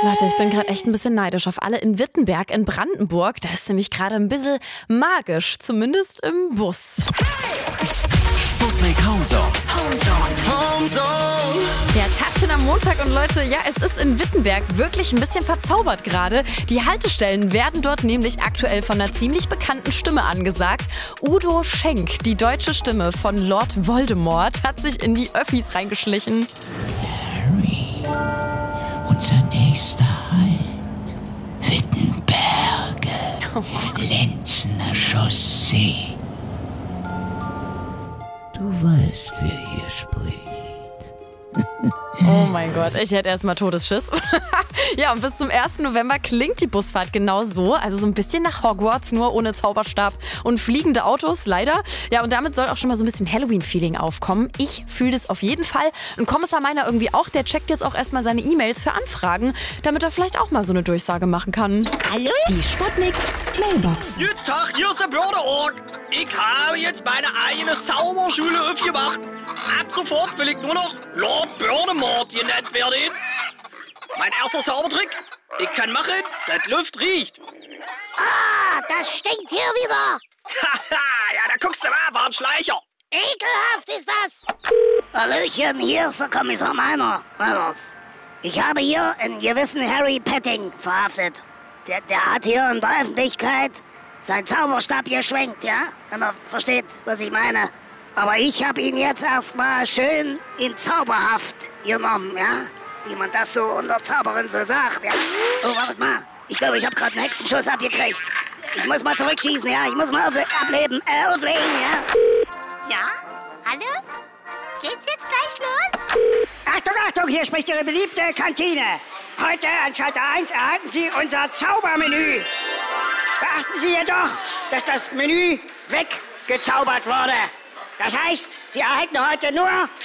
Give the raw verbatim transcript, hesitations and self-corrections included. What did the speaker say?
Leute, ich bin gerade echt ein bisschen neidisch auf alle in Wittenberg in Brandenburg. Da ist nämlich gerade ein bisschen magisch, zumindest im Bus. Sputnik Homezone. Ja, Tagchen am Montag und Leute, ja, es ist in Wittenberg wirklich ein bisschen verzaubert gerade. Die Haltestellen werden dort nämlich aktuell von einer ziemlich bekannten Stimme angesagt. Udo Schenk, die deutsche Stimme von Lord Voldemort, hat sich in die Öffis reingeschlichen. Harry, unser nächster Halt, Wittenberge, Lenzener Chaussee. Du weißt, wer hier spricht. Oh mein Gott, ich hätte erstmal Todesschiss. Ja, und bis zum ersten November klingt die Busfahrt genau so. Also so ein bisschen nach Hogwarts, nur ohne Zauberstab und fliegende Autos, leider. Ja, und damit soll auch schon mal so ein bisschen Halloween-Feeling aufkommen. Ich fühle das auf jeden Fall. Und Kommissar Meiner irgendwie auch, der checkt jetzt auch erstmal seine E-Mails für Anfragen, damit er vielleicht auch mal so eine Durchsage machen kann. Hallo? Die Sputnik Mailbox. Guten Tag, hier ist der Börderorg. Ich habe jetzt meine eigene Zauberschule aufgemacht. Ab sofort will ich nur noch Lord Voldemort genannt werden. Mein erster Zaubertrick, ich kann machen, dass Luft riecht. Ah, das stinkt hier wieder. Haha, ja, da guckst du mal, war ein Schleicher. Ekelhaft ist das. Hallöchen, hier ist der Kommissar Meiner. Ich habe hier einen gewissen Harry Petting verhaftet. Der, der hat hier in der Öffentlichkeit seinen Zauberstab geschwenkt, ja? Wenn er versteht, was ich meine. Aber ich habe ihn jetzt erstmal schön in Zauberhaft genommen, ja? Wie man das so unter Zauberin so sagt, ja? Oh, warte mal. Ich glaube, ich habe gerade einen Hexenschuss abgekriegt. Ich muss mal zurückschießen, ja? Ich muss mal aufle ableben, äh, auflegen, ja? Ja? Hallo? Geht's jetzt gleich los? Achtung, Achtung, hier spricht Ihre beliebte Kantine. Heute an Schalter eins erhalten Sie unser Zaubermenü. Beachten Sie jedoch, dass das Menü weggezaubert wurde. Das heißt, Sie erhalten heute nur